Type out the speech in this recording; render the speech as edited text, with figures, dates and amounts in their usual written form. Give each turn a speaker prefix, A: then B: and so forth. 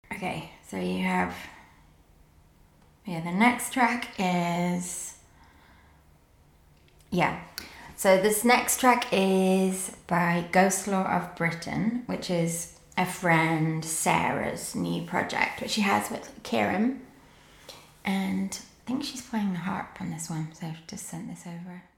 A: Okay, so you have... Yeah, the next track is... Yeah. So this next track is by Ghost Law of Britain, which is a friend Sarah's new project, which she has with Kieran. And I think she's playing the harp on this one, so I've just sent this over.